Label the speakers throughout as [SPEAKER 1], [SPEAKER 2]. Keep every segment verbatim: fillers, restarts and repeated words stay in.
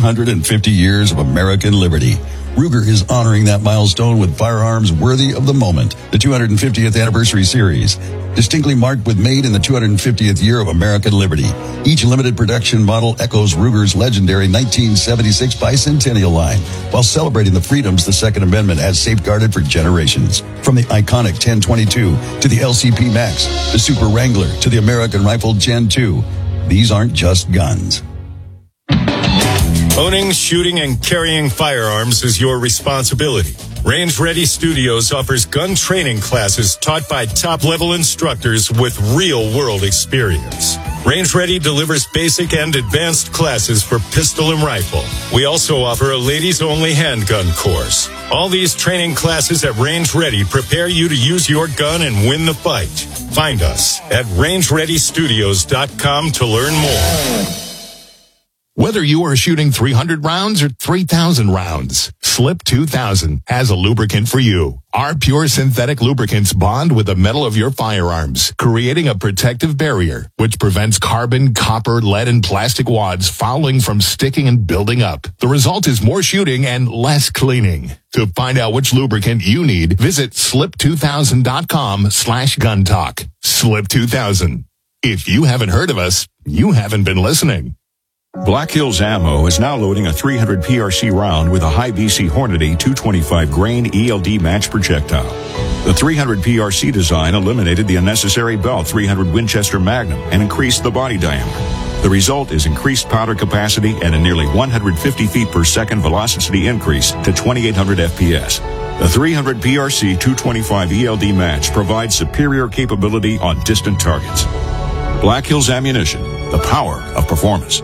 [SPEAKER 1] hundred fifty years of American liberty. Ruger is honoring that milestone with firearms worthy of the moment. The two hundred fiftieth Anniversary Series, distinctly marked with made in the two hundred fiftieth year of American liberty. Each limited production model echoes Ruger's legendary nineteen seventy-six bicentennial line, while celebrating the freedoms the Second Amendment has safeguarded for generations. From the iconic ten twenty-two to the L C P Max, the Super Wrangler to the American Rifle Gen two. These aren't just guns.
[SPEAKER 2] Owning, shooting, and carrying firearms is your responsibility. Range Ready Studios offers gun training classes taught by top-level instructors with real-world experience. Range Ready delivers basic and advanced classes for pistol and rifle. We also offer a ladies-only handgun course. All these training classes at Range Ready prepare you to use your gun and win the fight. Find us at range ready studios dot com to learn more.
[SPEAKER 3] Whether you are shooting three hundred rounds or three thousand rounds, Slip two thousand has a lubricant for you. Our pure synthetic lubricants bond with the metal of your firearms, creating a protective barrier which prevents carbon, copper, lead, and plastic wads fouling from sticking and building up. The result is more shooting and less cleaning. To find out which lubricant you need, visit slip two thousand dot com slash gun talk. Slip two thousand. If you haven't heard of us, you haven't been listening.
[SPEAKER 4] Black Hills Ammo is now loading a three hundred P R C round with a high B C Hornady two twenty-five grain E L D match projectile. The three hundred P R C design eliminated the unnecessary Bell three hundred Winchester Magnum and increased the body diameter. The result is increased powder capacity and a nearly one hundred fifty feet per second velocity increase to twenty-eight hundred F P S. The three hundred P R C two twenty-five E L D match provides superior capability on distant targets. Black Hills Ammunition, the power of performance.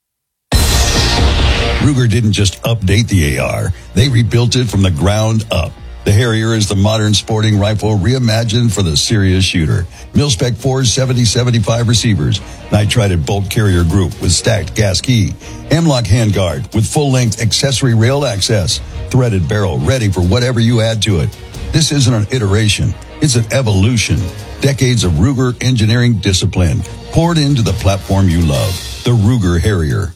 [SPEAKER 1] Ruger didn't just update the A R, they rebuilt it from the ground up. The Harrier is the modern sporting rifle reimagined for the serious shooter. Mil-Spec four seventy seventy-five receivers, nitrided bolt carrier group with stacked gas key, M-LOK handguard with full-length accessory rail access, threaded barrel ready for whatever you add to it. This isn't an iteration, it's an evolution. Decades of Ruger engineering discipline poured into the platform you love, the Ruger Harrier.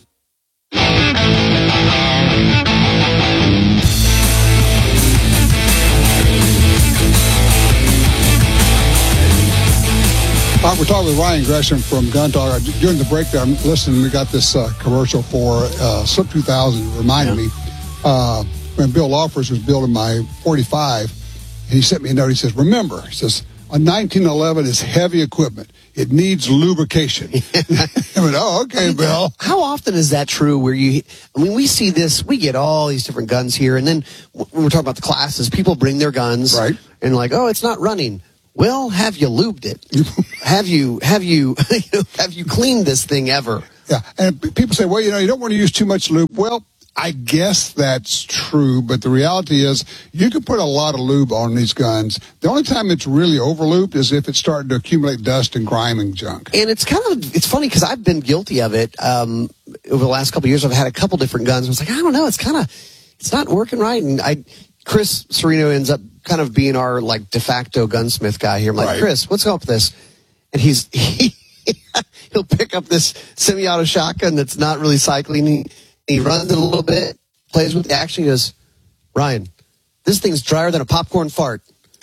[SPEAKER 5] Uh, we're talking with Ryan Gresham from Gun Talk. During the break there, I'm listening, we got this uh, commercial for uh, Slip two thousand. It reminded yeah. me uh, when Bill Lawfors was building my forty-five, and he sent me a note. He says, remember, he says, a nineteen eleven is heavy equipment. It needs lubrication. I went, oh, okay, I mean, Bill.
[SPEAKER 6] How often is that true where you, I mean, we see this, we get all these different guns here, and then when we're talking about the classes, people bring their guns,
[SPEAKER 5] right,
[SPEAKER 6] and like, oh, it's not running. Well, have you lubed it? have you, have you, have you cleaned this thing ever?
[SPEAKER 5] Yeah, and people say, well, you know, you don't want to use too much lube. Well, I guess that's true, but the reality is you can put a lot of lube on these guns. The only time it's really overlubed is if it's starting to accumulate dust and grime and junk.
[SPEAKER 6] And it's kind of, it's funny because I've been guilty of it. Um, over the last couple of years, I've had a couple different guns. I was like, I don't know, it's kind of, it's not working right. And I, Chris Serino ends up kind of being our like de facto gunsmith guy here. I'm like, right. Chris, what's up with this? And he's, he, he'll pick up this semi-auto shotgun that's not really cycling. He, He runs it a little bit, plays with the action. He goes, Ryan, this thing's drier than a popcorn fart.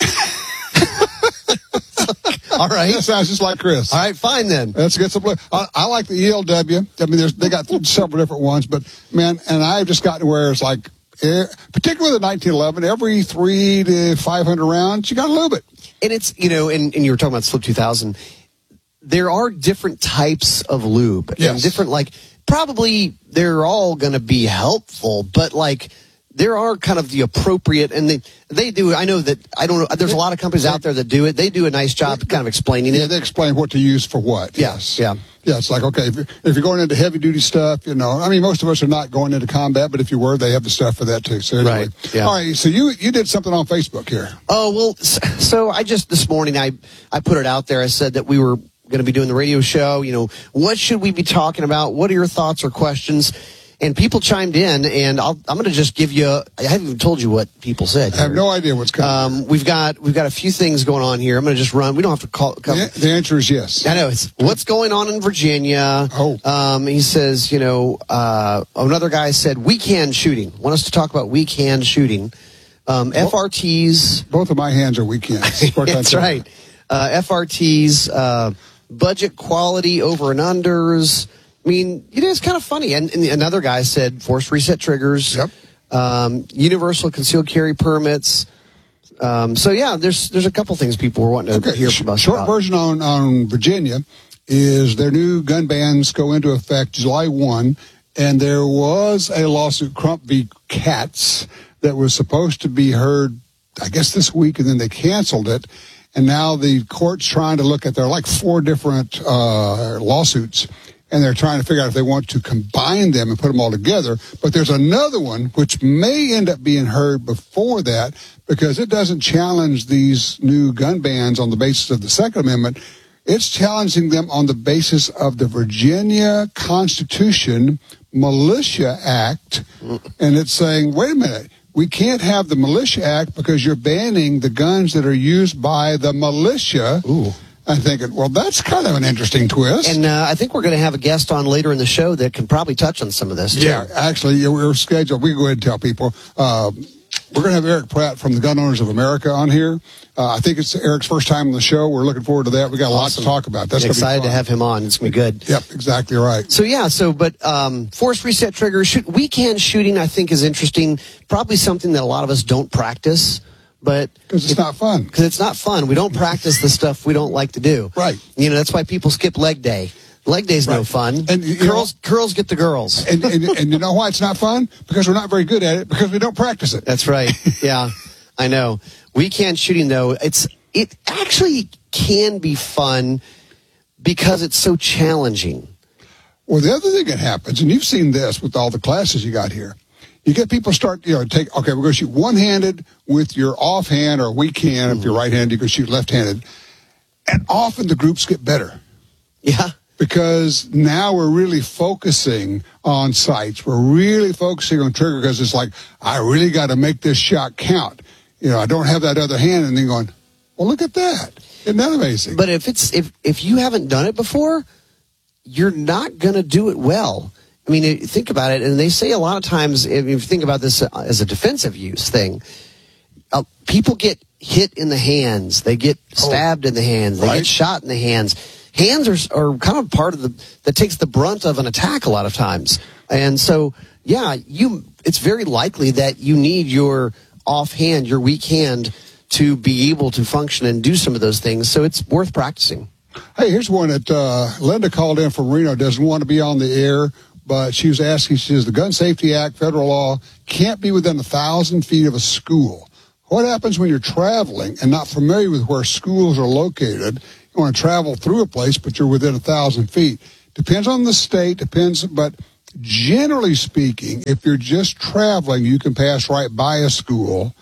[SPEAKER 6] All right.
[SPEAKER 5] That sounds just like Chris.
[SPEAKER 6] All right, fine then.
[SPEAKER 5] Let's get some. I, I like the E L W. I mean, there's, they got several different ones, but man, and I've just gotten to where it's like, eh, particularly the nineteen eleven, every three to five hundred rounds, you got to lube it.
[SPEAKER 6] And it's, you know, and, and you were talking about Slip two thousand. There are different types of lube.
[SPEAKER 5] Yes.
[SPEAKER 6] And different, like, probably they're all going to be helpful, but like there are kind of the appropriate, and they they do. I know that I don't know. There's a lot of companies out there that do it. They do a nice job kind of explaining
[SPEAKER 5] yeah,
[SPEAKER 6] it.
[SPEAKER 5] They explain what to use for what.
[SPEAKER 6] Yes, yeah,
[SPEAKER 5] yeah. It's like, okay, if you're, if you're going into heavy duty stuff, you know, I mean, most of us are not going into combat, but if you were, they have the stuff for that too. So anyway,
[SPEAKER 6] right. Yeah.
[SPEAKER 5] All right. So you you did something on Facebook here.
[SPEAKER 6] Oh well, so I just this morning I I put it out there. I said that we were going to be doing the radio show. You know, what should we be talking about? What are your thoughts or questions? And people chimed in, and I'll, I'm going to just give you. I haven't even told you what people said.
[SPEAKER 5] I have no idea what's coming.
[SPEAKER 6] Um, we've got we've got a few things going on here. I'm going to just run. We don't have to call. Cover.
[SPEAKER 5] The, the answer is yes.
[SPEAKER 6] I know it's what's going on in Virginia.
[SPEAKER 5] Oh,
[SPEAKER 6] um, he says, you know, uh, another guy said weak hand shooting. Want us to talk about weak hand shooting? Um, F R Ts.
[SPEAKER 5] Both of my hands are weak hands.
[SPEAKER 6] That's right. Uh, F R Ts, uh, budget quality over and unders. I mean, it is kind of funny. And, and another guy said forced reset triggers,
[SPEAKER 5] yep.
[SPEAKER 6] um, universal concealed carry permits. Um, so, yeah, there's there's a couple things people were wanting to
[SPEAKER 5] okay.
[SPEAKER 6] hear from us
[SPEAKER 5] Short
[SPEAKER 6] about.
[SPEAKER 5] version on, on Virginia is their new gun bans go into effect July first, and there was a lawsuit, Crump v. Katz, that was supposed to be heard, I guess, this week, and then they canceled it. And now the court's trying to look at, there are like four different uh, lawsuits, and they're trying to figure out if they want to combine them and put them all together. But there's another one which may end up being heard before that because it doesn't challenge these new gun bans on the basis of the Second Amendment. It's challenging them on the basis of the Virginia Constitution Militia Act. And it's saying, wait a minute, we can't have the Militia Act because you're banning the guns that are used by the militia.
[SPEAKER 6] Ooh.
[SPEAKER 5] I'm thinking, well, that's kind of an interesting twist.
[SPEAKER 6] And uh, I think we're going to have a guest on later in the show that can probably touch on some of this, too.
[SPEAKER 5] Yeah, actually, yeah, we're scheduled. We can go ahead and tell people. Uh, we're going to have Eric Pratt from the Gun Owners of America on here. Uh, I think it's Eric's first time on the show. We're looking forward to that. We got a
[SPEAKER 6] Awesome.
[SPEAKER 5] lot to talk about. That's
[SPEAKER 6] I'm
[SPEAKER 5] gonna be
[SPEAKER 6] excited
[SPEAKER 5] fun.
[SPEAKER 6] to have him on. It's going to be good.
[SPEAKER 5] Yep, exactly right.
[SPEAKER 6] So, yeah, so, but um, forced reset triggers, shoot, weekend shooting, I think, is interesting. Probably something that a lot of us don't practice. But
[SPEAKER 5] Because it's not fun.
[SPEAKER 6] Because it's not fun. We don't practice the stuff we don't like to do.
[SPEAKER 5] Right.
[SPEAKER 6] You know, that's why people skip leg day. Leg day's no
[SPEAKER 5] Right.
[SPEAKER 6] fun.
[SPEAKER 5] And, you
[SPEAKER 6] Girls, girls get the girls.
[SPEAKER 5] And, and and you know why it's not fun? Because we're not very good at it. Because we don't practice it.
[SPEAKER 6] That's right. Yeah, I know. Weekend shooting, though, it's it actually can be fun because it's so challenging.
[SPEAKER 5] Well, the other thing that happens, and you've seen this with all the classes you got here, you get people start, you know, take, okay, we're going to shoot one-handed with your offhand or weak hand. Mm-hmm. If you're right-handed, you can shoot left-handed. And often the groups get better.
[SPEAKER 6] Yeah.
[SPEAKER 5] Because now we're really focusing on sights. We're really focusing on trigger because it's like, I really got to make this shot count. You know, I don't have that other hand, and then going, well, look at that. Isn't that amazing?
[SPEAKER 6] But if it's if if you haven't done it before, you're not going to do it well. I mean, think about it, and they say a lot of times, if you think about this as a defensive use thing, uh, people get hit in the hands, they get stabbed oh, in the hands, they right? get shot in the hands. Hands are are kind of part of the that takes the brunt of an attack a lot of times, and so yeah, you it's very likely that you need your offhand, your weak hand, to be able to function and do some of those things. So it's worth practicing.
[SPEAKER 5] Hey, here's one that uh, Linda called in from Reno. Doesn't want to be on the air, but she was asking. She says the Gun Safety Act, federal law, can't be within a thousand feet of a school. What happens when you're traveling and not familiar with where schools are located? You want to travel through a place, but you're within a thousand feet. Depends on the state, depends, but generally speaking, if you're just traveling, you can pass right by a school.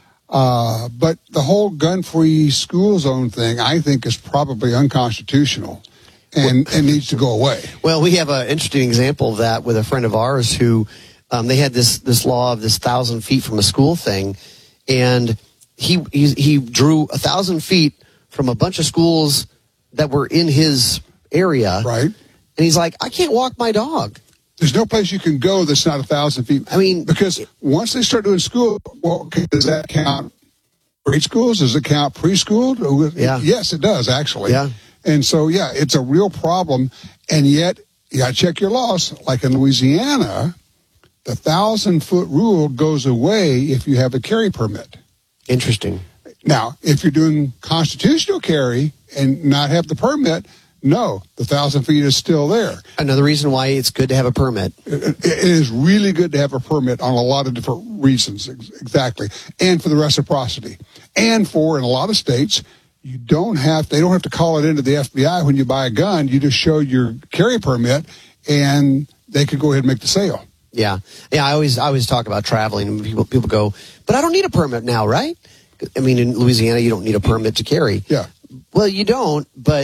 [SPEAKER 5] Uh, but the whole gun-free school zone thing, I think, is probably unconstitutional and, and needs to go away.
[SPEAKER 6] Well, we have an interesting example of that with a friend of ours who um, they had this this law of this thousand feet from a school thing, and he he, he drew a thousand feet from a bunch of schools that were in his area.
[SPEAKER 5] Right.
[SPEAKER 6] And he's like, I can't walk my dog.
[SPEAKER 5] There's no place you can go that's not a thousand feet.
[SPEAKER 6] I mean,
[SPEAKER 5] because once they start doing school, well, okay, does that count grade schools? Does it count preschool?
[SPEAKER 6] Yeah.
[SPEAKER 5] Yes, it does, actually.
[SPEAKER 6] Yeah.
[SPEAKER 5] And so, yeah, it's a real problem. And yet, you got to check your laws. Like in Louisiana, the thousand-foot rule goes away if you have a carry permit.
[SPEAKER 6] Interesting.
[SPEAKER 5] Now, if you're doing constitutional carry and not have the permit, no, the thousand feet is still there.
[SPEAKER 6] Another reason why it's good to have a permit.
[SPEAKER 5] It, it is really good to have a permit on a lot of different reasons, exactly, and for the reciprocity, and for in a lot of states, you don't have they don't have to call it into the F B I when you buy a gun. You just show your carry permit, and they could go ahead and make the sale.
[SPEAKER 6] Yeah, yeah. I always I always talk about traveling, and people people go, but I don't need a permit now, right? I mean, in Louisiana, you don't need a permit to carry.
[SPEAKER 5] Yeah.
[SPEAKER 6] Well, you don't, but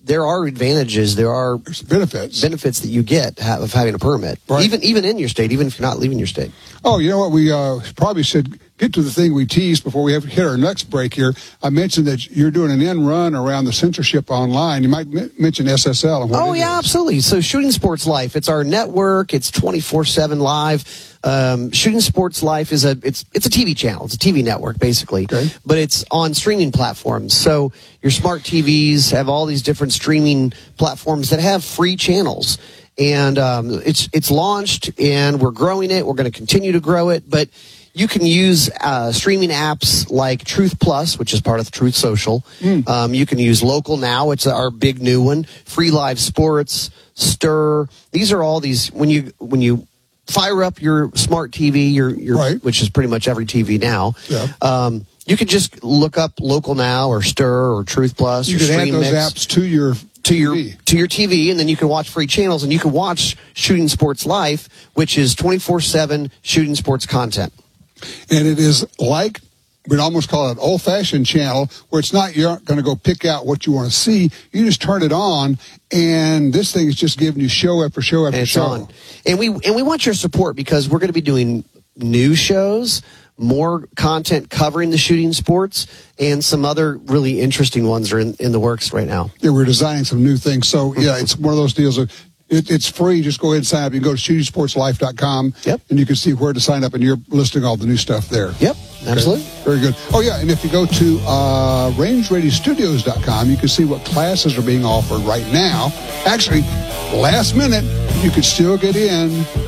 [SPEAKER 6] there are advantages. There are
[SPEAKER 5] There's benefits.
[SPEAKER 6] benefits that you get ha- of having a permit,
[SPEAKER 5] Right.
[SPEAKER 6] even even in your state, even if you're not leaving your state.
[SPEAKER 5] Oh, you know what? We uh, probably should get to the thing we teased before we have to hit our next break here. I mentioned that you're doing an end run around the censorship online. You might m- mention S S L. And what
[SPEAKER 6] Oh,
[SPEAKER 5] it
[SPEAKER 6] yeah,
[SPEAKER 5] is.
[SPEAKER 6] absolutely. So Shooting Sports Life, it's our network. It's twenty-four seven live. Um, Shooting Sports Life is a, it's, it's a T V channel. It's a T V network, basically.
[SPEAKER 5] Okay.
[SPEAKER 6] But it's on streaming platforms. So your smart T Vs have all these different streaming platforms that have free channels. And um, it's it's launched, and we're growing it. We're going to continue to grow it. But you can use uh, streaming apps like Truth Plus, which is part of Truth Social. Mm. Um, you can use Local Now. It's our big new one. Free Live Sports, Stir. These are all these, when you when you fire up your smart T V, your, your
[SPEAKER 5] right.
[SPEAKER 6] which is pretty much every T V now,
[SPEAKER 5] Yeah.
[SPEAKER 6] um, you could just look up Local Now or Stir or Truth Plus.
[SPEAKER 5] You
[SPEAKER 6] or
[SPEAKER 5] could add
[SPEAKER 6] Stream
[SPEAKER 5] those
[SPEAKER 6] Mix
[SPEAKER 5] apps to your
[SPEAKER 6] to your
[SPEAKER 5] T V.
[SPEAKER 6] to your T V, and then you can watch free channels, and you can watch Shooting Sports Life, which is twenty-four seven shooting sports content.
[SPEAKER 5] And it is like, we'd almost call it an old-fashioned channel, where it's not, you're not going to go pick out what you want to see. You just turn it on, and this thing is just giving you show after show after
[SPEAKER 6] And it's
[SPEAKER 5] show.
[SPEAKER 6] on. And we and we want your support, because we're going to be doing new shows, more content covering the shooting sports, and some other really interesting ones are in, in the works right now.
[SPEAKER 5] Yeah, we're designing some new things. So, yeah, it's one of those deals of, it, it's free. Just go ahead and sign up. You can go to shooting sports life dot com,
[SPEAKER 6] Yep.
[SPEAKER 5] and you can see where to sign up, and you're listing all the new stuff there.
[SPEAKER 6] Yep, absolutely.
[SPEAKER 5] Okay, very good. Oh, yeah, and if you go to uh, range radio studios dot com, you can see what classes are being offered right now. Actually, last minute, you could still get in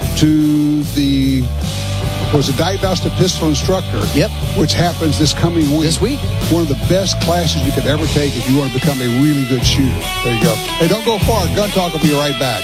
[SPEAKER 5] to the, was a diagnostic pistol instructor.
[SPEAKER 6] Yep.
[SPEAKER 5] Which happens this coming week.
[SPEAKER 6] This week.
[SPEAKER 5] One of the best classes you could ever take if you want to become a really good shooter. There you go. Hey, don't go far. Gun Talk will be right back.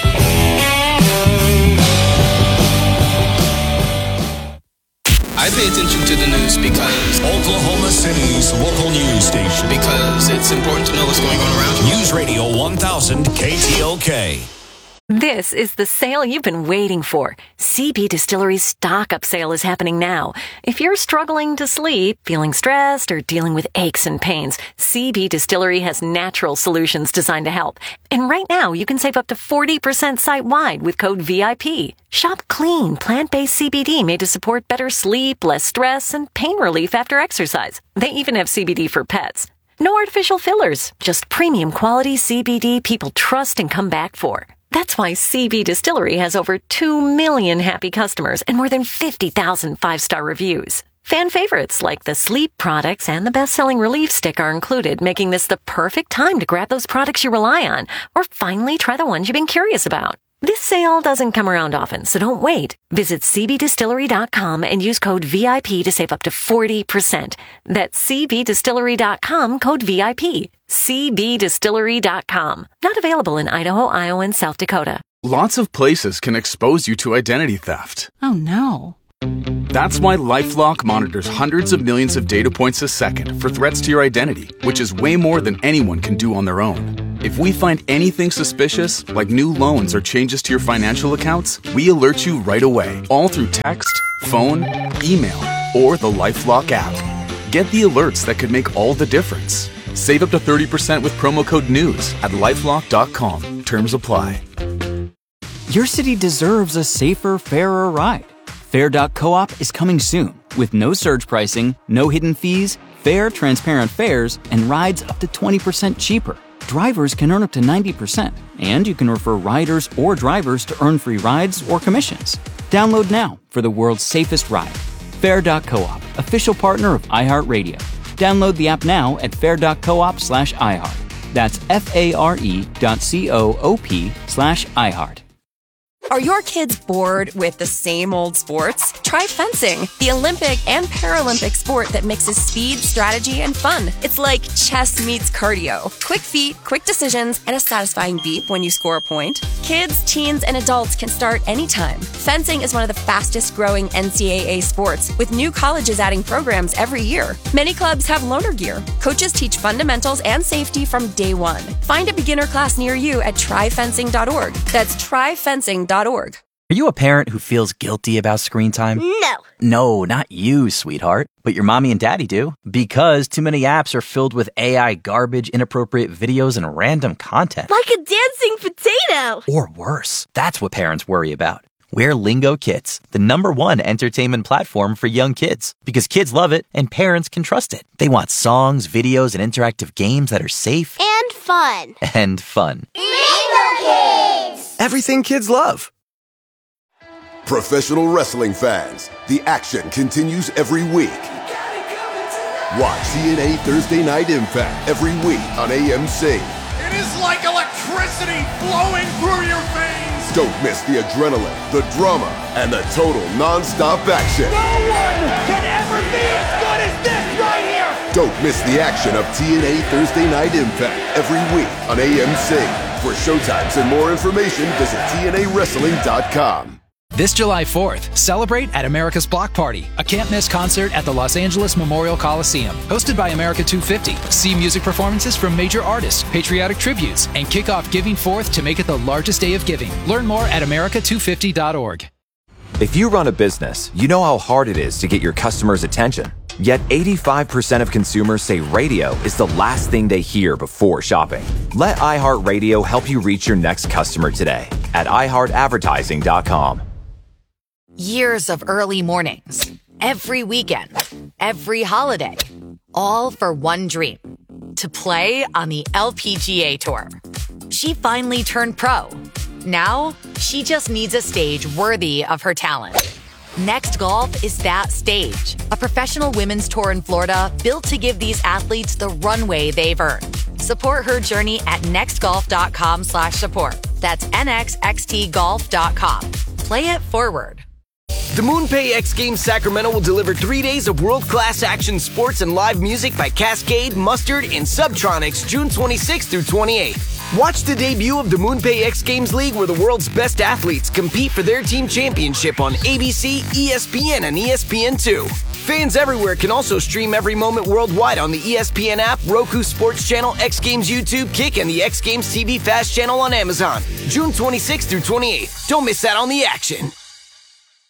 [SPEAKER 7] I pay attention to the news because
[SPEAKER 8] Oklahoma City's local news station.
[SPEAKER 7] because it's important to know what's going on around you.
[SPEAKER 8] News Radio one thousand K T O K.
[SPEAKER 9] This is the sale you've been waiting for. C B Distillery's stock-up sale is happening now. If you're struggling to sleep, feeling stressed, or dealing with aches and pains, C B Distillery has natural solutions designed to help. And right now, you can save up to forty percent site-wide with code V I P. Shop clean, plant-based C B D made to support better sleep, less stress, and pain relief after exercise. They even have C B D for pets. No artificial fillers, just premium quality C B D people trust and come back for. That's why C B Distillery has over two million happy customers and more than fifty thousand five-star reviews. Fan favorites like the sleep products and the best-selling relief stick are included, making this the perfect time to grab those products you rely on or finally try the ones you've been curious about. This sale doesn't come around often, so don't wait. Visit C B distillery dot com and use code V I P to save up to forty percent. That's C B distillery dot com, code V I P. C B distillery dot com. Not available in Idaho, Iowa, and South Dakota.
[SPEAKER 10] Lots of places can expose you to identity theft.
[SPEAKER 11] Oh no.
[SPEAKER 10] That's why LifeLock monitors hundreds of millions of data points a second for threats to your identity, which is way more than anyone can do on their own. If we find anything suspicious, like new loans or changes to your financial accounts, we alert you right away, all through text, phone, email, or the LifeLock app. Get the alerts that could make all the difference. Save up to thirty percent with promo code NEWS at lifelock dot com. Terms apply.
[SPEAKER 12] Your city deserves a safer, fairer ride. Fair dot coop is coming soon with no surge pricing, no hidden fees, fair, transparent fares, and rides up to twenty percent cheaper. Drivers can earn up to ninety percent, and you can refer riders or drivers to earn free rides or commissions. Download now for the world's safest ride. Fair dot coop, official partner of iHeartRadio. Download the app now at fair dot coop slash iHeart. That's F-A-R-E dot C-O-O-P slash iHeart.
[SPEAKER 13] Are your kids bored with the same old sports? Try fencing, the Olympic and Paralympic sport that mixes speed, strategy, and fun. It's like chess meets cardio. Quick feet, quick decisions, and a satisfying beep when you score a point. Kids, teens, and adults can start anytime. Fencing is one of the fastest growing N C double A sports, with new colleges adding programs every year. Many clubs have loaner gear. Coaches teach fundamentals and safety from day one. Find a beginner class near you at try fencing dot org. That's try fencing dot org.
[SPEAKER 12] Are you a parent who feels guilty about screen time?
[SPEAKER 11] No.
[SPEAKER 12] No, not you, sweetheart. But your mommy and daddy do. Because too many apps are filled with A I garbage, inappropriate videos, and random content.
[SPEAKER 11] Like a dancing potato.
[SPEAKER 12] Or worse. That's what parents worry about. We're Lingo Kids, the number one entertainment platform for young kids. Because kids love it and parents can trust it. They want songs, videos, and interactive games that are safe.
[SPEAKER 11] And fun.
[SPEAKER 12] And fun.
[SPEAKER 11] Lingo Kids!
[SPEAKER 14] Everything kids love.
[SPEAKER 15] Professional wrestling fans, the action continues every week. Watch T N A Thursday Night Impact every week on A M C.
[SPEAKER 16] It is like electricity flowing through your veins.
[SPEAKER 15] Don't miss the adrenaline, the drama, and the total non-stop action.
[SPEAKER 16] No one can ever be as good as this right here.
[SPEAKER 15] Don't miss the action of T N A Thursday Night Impact every week on A M C. For showtimes and more information, visit T N A wrestling dot com.
[SPEAKER 17] This July fourth, celebrate at America's Block Party, a can't-miss concert at the Los Angeles Memorial Coliseum. Hosted by America two fifty. See music performances from major artists, patriotic tributes, and kick off Giving Fourth to make it the largest day of giving. Learn more at America two fifty dot org.
[SPEAKER 18] If you run a business, you know how hard it is to get your customers' attention. Yet eighty-five percent of consumers say radio is the last thing they hear before shopping. Let iHeartRadio help you reach your next customer today at i heart advertising dot com.
[SPEAKER 19] Years of early mornings, every weekend, every holiday, all for one dream, to play on the L P G A Tour. She finally turned pro. Now, she just needs a stage worthy of her talent. Next Golf is that stage, a professional women's tour in Florida built to give these athletes the runway they've earned. Support her journey at nextgolf.com slash support. That's N X X T golf dot com. Play it forward.
[SPEAKER 14] The MoonPay X Games Sacramento will deliver three days of world-class action sports and live music by Cascade, Mustard, and Subtronics June twenty-sixth through twenty-eighth. Watch the debut of the MoonPay X Games League where the world's best athletes compete for their team championship on A B C, E S P N, and E S P N two. Fans everywhere can also stream every moment worldwide on the E S P N app, Roku Sports Channel, X Games YouTube, Kick, and the X Games T V Fast Channel on Amazon. June twenty-sixth through twenty-eighth. Don't miss out on the action.